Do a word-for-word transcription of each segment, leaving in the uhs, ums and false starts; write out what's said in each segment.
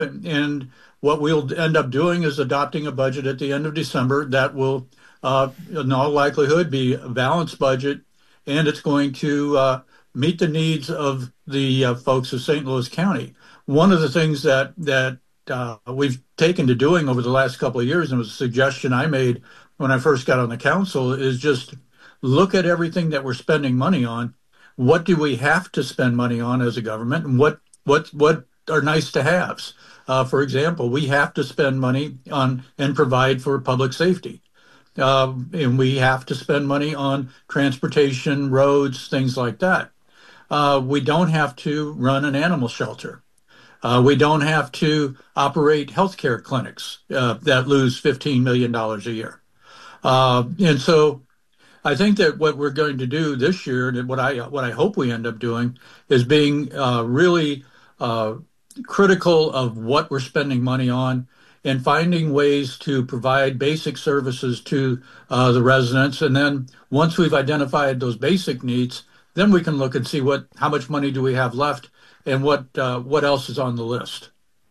And, and what we'll end up doing is adopting a budget at the end of December that will, uh, in all likelihood, be a balanced budget, and it's going to uh, meet the needs of the uh, folks of Saint Louis County. One of the things that that uh, we've taken to doing over the last couple of years, and it was a suggestion I made when I first got on the council, is just look at everything that we're spending money on. What do we have to spend money on as a government, and what what what are nice to haves? Uh, for example, we have to spend money on and provide for public safety. Uh, and we have to spend money on transportation, roads, things like that. Uh, we don't have to run an animal shelter. Uh, we don't have to operate healthcare clinics uh, that lose fifteen million dollars a year. Uh, and so I think that what we're going to do this year, and what I what I hope we end up doing, is being uh, really uh, critical of what we're spending money on and finding ways to provide basic services to uh, the residents. And then once we've identified those basic needs, then we can look and see what how much money do we have left and what uh, what else is on the list.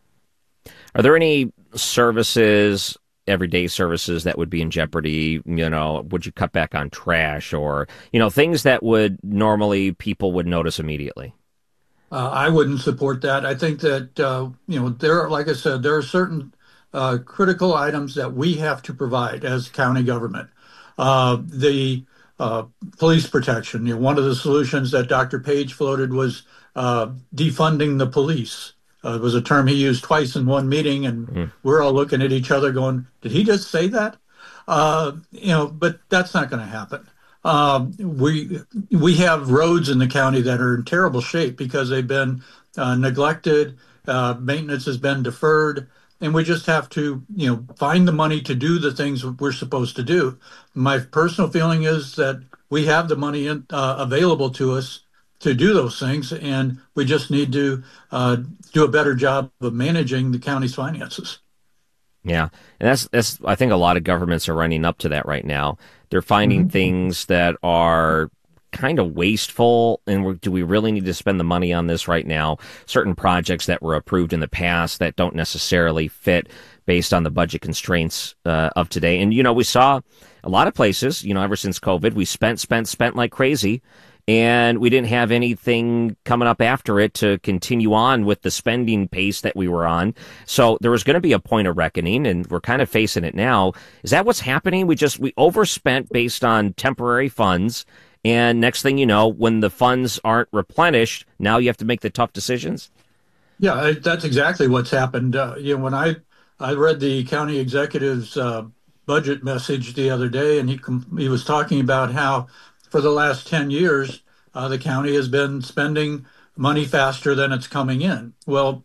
Are there any services, everyday services, that would be in jeopardy? You know, would you cut back on trash, or, you know, things that would normally people would notice immediately? Uh, I wouldn't support that. I think that, uh, you know, there, like I said, there are certain uh, critical items that we have to provide as county government. Uh, the uh, police protection, you know, one of the solutions that Doctor Page floated was uh, defunding the police. Uh, it was a term he used twice in one meeting, and mm. we're all looking at each other going, did he just say that? Uh, you know, but that's not going to happen. Um, we we have roads in the county that are in terrible shape because they've been uh, neglected. Uh, maintenance has been deferred, and we just have to, you know, find the money to do the things we're supposed to do. My personal feeling is that we have the money in, uh, available to us to do those things, and we just need to uh, do a better job of managing the county's finances. Yeah, and that's that's. I think a lot of governments are running up to that right now. They're finding mm-hmm. things that are kind of wasteful, and we're, do we really need to spend the money on this right now? Certain projects that were approved in the past that don't necessarily fit based on the budget constraints uh, of today. And, you know, we saw a lot of places, you know, ever since COVID, we spent, spent, spent like crazy, and we didn't have anything coming up after it to continue on with the spending pace that we were on. So there was going to be a point of reckoning, and we're kind of facing it now. Is that what's happening? We just, we overspent based on temporary funds, and next thing you know, when the funds aren't replenished, now you have to make the tough decisions? Yeah, that's exactly what's happened. Uh, you know, when I, I read the county executive's uh, budget message the other day, and he, he was talking about how for the last ten years, uh, the county has been spending money faster than it's coming in. Well,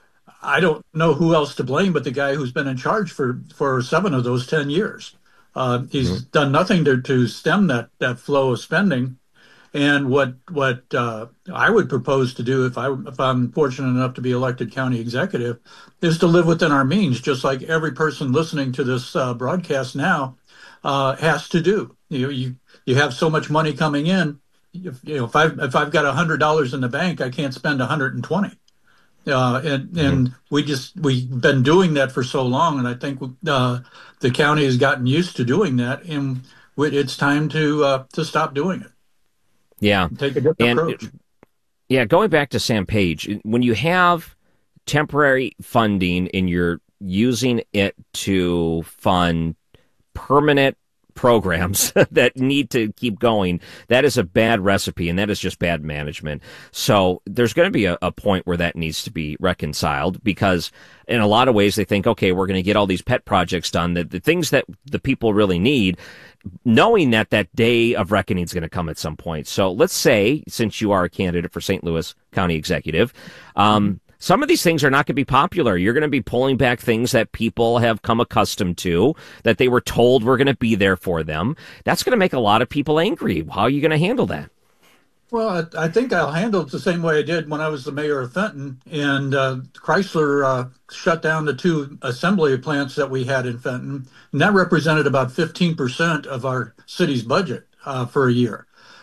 I don't know who else to blame but the guy who's been in charge for, for seven of those ten years. Uh, he's mm-hmm. done nothing to, to stem that, that flow of spending. And what what uh, I would propose to do if I if I'm fortunate enough to be elected county executive is to live within our means, just like every person listening to this uh, broadcast now uh, has to do. You know, you you have so much money coming in. If, you know, if I if I've got a hundred dollars in the bank, I can't spend a hundred and twenty. Uh, and and mm-hmm. we just we've been doing that for so long, and I think uh, the county has gotten used to doing that, and it's time to uh, to stop doing it. Yeah, take a different and, approach. Yeah, going back to Sam Page, when you have temporary funding and you're using it to fund permanent programs that need to keep going, that is a bad recipe, and that is just bad management. So there's going to be a, a point where that needs to be reconciled, because in a lot of ways they think, okay, we're going to get all these pet projects done, the, the things that the people really need, knowing that that day of reckoning is going to come at some point. So let's say, since you are a candidate for Saint Louis County Executive, um, some of these things are not going to be popular. You're going to be pulling back things that people have come accustomed to, that they were told were going to be there for them. That's going to make a lot of people angry. How are you going to handle that? Well, I, I think I'll handle it the same way I did when I was the mayor of Fenton, and uh, Chrysler uh, shut down the two assembly plants that we had in Fenton, and that represented about fifteen percent of our city's budget uh, for a year.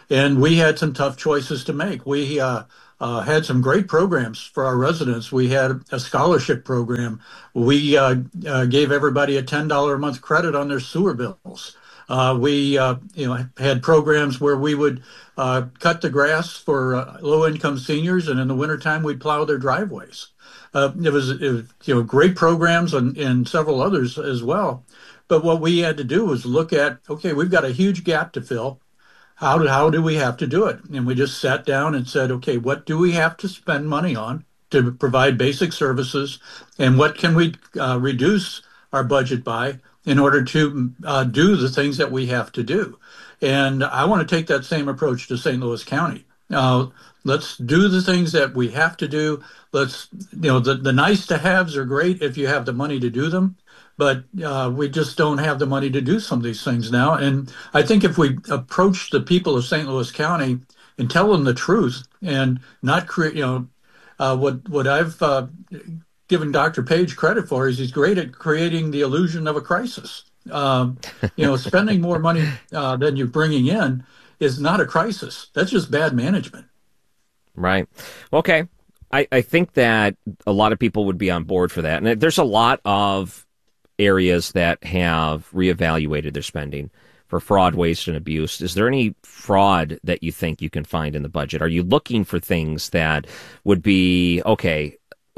and we had some tough choices to make. We uh, uh, had some great programs for our residents. We had a scholarship program. We uh, uh, gave everybody a ten dollars a month credit on their sewer bills. Uh, we, uh, you know, had programs where we would uh, cut the grass for uh, low-income seniors, and in the wintertime, we'd plow their driveways. Uh, it was, it was, you know, great programs and, and several others as well. But what we had to do was look at, okay, we've got a huge gap to fill. How do, how do we have to do it? And we just sat down and said, okay, what do we have to spend money on to provide basic services? And what can we uh, reduce our budget by in order to uh, do the things that we have to do? And I want to take that same approach to Saint Louis County. Uh, let's do the things that we have to do. Let's, you know, the, the nice to haves are great if you have the money to do them. But uh, we just don't have the money to do some of these things now. And I think if we approach the people of Saint Louis County and tell them the truth and not create, you know, uh, what what I've uh, given Doctor Page credit for is he's great at creating the illusion of a crisis. Um, you know, spending more money uh, than you're bringing in is not a crisis. That's just bad management. Right. Okay. I, I think that a lot of people would be on board for that. And there's a lot of areas that have reevaluated their spending for fraud, waste, and abuse. Is there any fraud that you think you can find in the budget? Are you looking for things that would be, okay,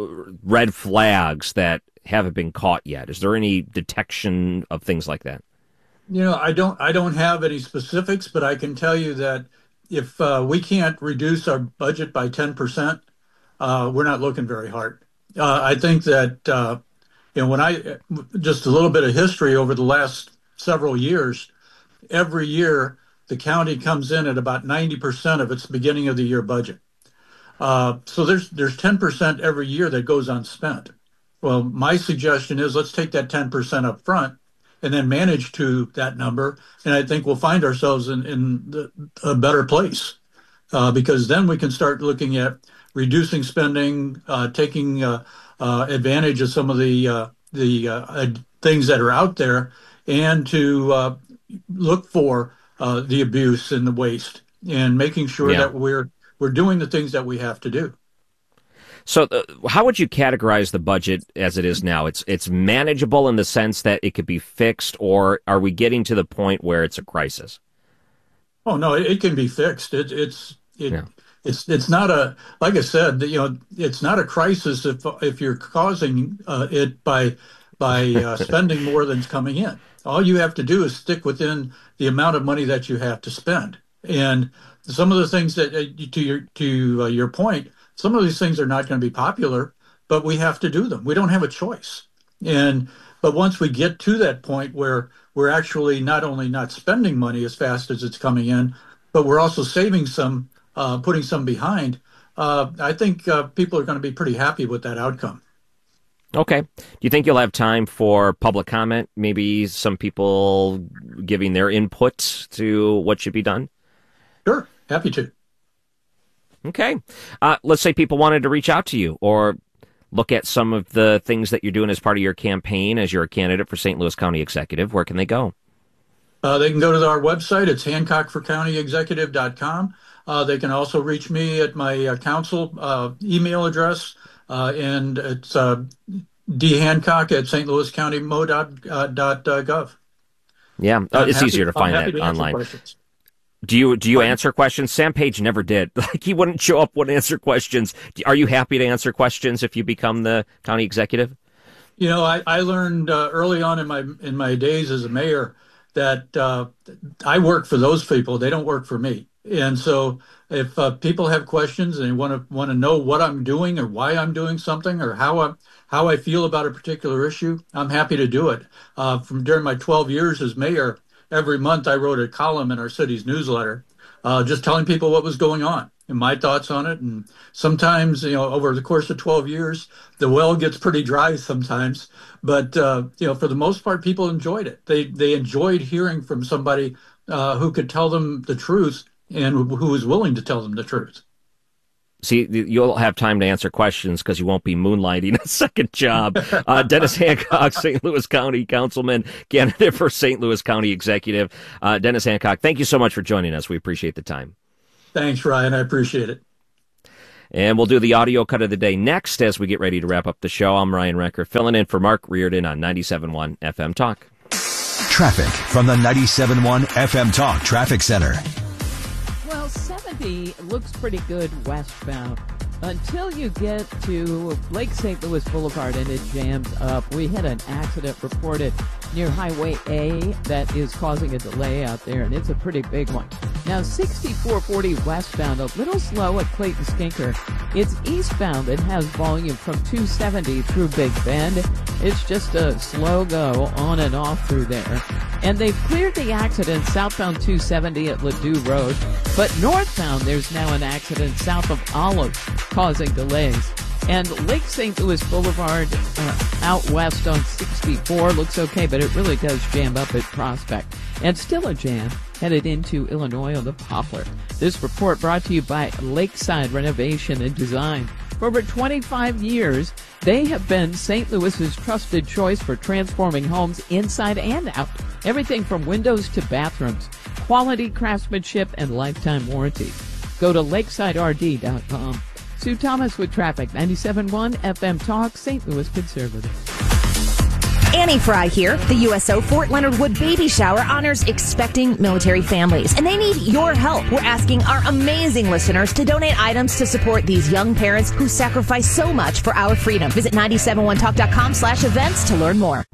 red flags that haven't been caught yet? Is there any detection of things like that? You know, I don't I don't have any specifics, but I can tell you that if uh, we can't reduce our budget by ten percent, uh, we're not looking very hard. Uh, I think that uh, You know, when I, just a little bit of history over the last several years, every year the county comes in at about ninety percent of its beginning of the year budget. Uh, so there's there's ten percent every year that goes unspent. Well, my suggestion is let's take that ten percent up front and then manage to that number. And I think we'll find ourselves in, in the, a better place uh, because then we can start looking at reducing spending, uh, taking uh, uh, advantage of some of the uh, the uh, things that are out there, and to uh, look for uh, the abuse and the waste, and making sure Yeah. that we're we're doing the things that we have to do. So uh, how would you categorize the budget as it is now? It's it's manageable in the sense that it could be fixed, or are we getting to the point where it's a crisis? Oh no, it, it can be fixed. It, it's it. Yeah. It's it's not a, like I said, you know, it's not a crisis if if you're causing uh, it by by uh, spending more than's coming in. All you have to do is stick within the amount of money that you have to spend. And some of the things that, uh, to your to uh, your point, some of these things are not going to be popular, but we have to do them. We don't have a choice. And but once we get to that point where we're actually not only not spending money as fast as it's coming in, but we're also saving some. Uh, putting some behind, uh, I think uh, people are going to be pretty happy with that outcome. Okay. Do you think you'll have time for public comment? Maybe some people giving their input to what should be done? Sure. Happy to. Okay. Uh, let's say people wanted to reach out to you or look at some of the things that you're doing as part of your campaign as you're a candidate for Saint Louis County Executive. Where can they go? Uh, they can go to our website. It's hancock for county executive dot com. Uh, they can also reach me at my uh, council uh, email address, uh, and it's uh, dhancock at st louis county mo dot gov. Yeah, uh, it's happy, easier to find that to online. Do you do you answer questions? Sam Page never did. Like he wouldn't show up, wouldn't answer questions. Are you happy to answer questions if you become the county executive? You know, I, I learned uh, early on in my in my days as a mayor that uh, I work for those people. They don't work for me. And so if uh, people have questions and they want to want to know what I'm doing or why I'm doing something or how I how I feel about a particular issue, I'm happy to do it. Uh, from during my twelve years as mayor, every month I wrote a column in our city's newsletter, uh, just telling people what was going on and my thoughts on it. And sometimes, you know, over the course of twelve years, the well gets pretty dry sometimes. But, uh, you know, for the most part, people enjoyed it. They they enjoyed hearing from somebody uh, who could tell them the truth and who was willing to tell them the truth. See, you'll have time to answer questions because you won't be moonlighting a second job. Uh, Dennis Hancock, Saint Louis County Councilman, candidate for Saint Louis County Executive. Uh, Dennis Hancock, thank you so much for joining us. We appreciate the time. Thanks, Ryan. I appreciate it. And we'll do the audio cut of the day next as we get ready to wrap up the show. I'm Ryan Recker, filling in for Mark Reardon on ninety-seven point one F M Talk. Traffic from the ninety-seven point one F M Talk Traffic Center. Well, seventy looks pretty good westbound until you get to Lake Saint Louis Boulevard and it jams up. We had an accident reported near Highway A that is causing a delay out there, and it's a pretty big one. Now, sixty-four forty westbound, a little slow at Clayton Skinker. It's eastbound that has volume from two seventy through Big Bend. It's just a slow go on and off through there. And they've cleared the accident southbound two seventy at Ladue Road, but northbound there's now an accident south of Olive causing delays. And Lake Saint Louis Boulevard uh, out west on sixty-four looks okay, but it really does jam up at Prospect. And still a jam headed into Illinois on the Poplar. This report brought to you by Lakeside Renovation and Design. For over twenty-five years, they have been Saint Louis's trusted choice for transforming homes inside and out. Everything from windows to bathrooms. Quality craftsmanship and lifetime warranty. Go to lakeside r d dot com. Sue Thomas with traffic, ninety-seven point one F M Talk, Saint Louis Conservative. Annie Fry here. The U S O Fort Leonard Wood Baby Shower honors expecting military families, and they need your help. We're asking our amazing listeners to donate items to support these young parents who sacrifice so much for our freedom. Visit nine seven one talk dot com slash events to learn more.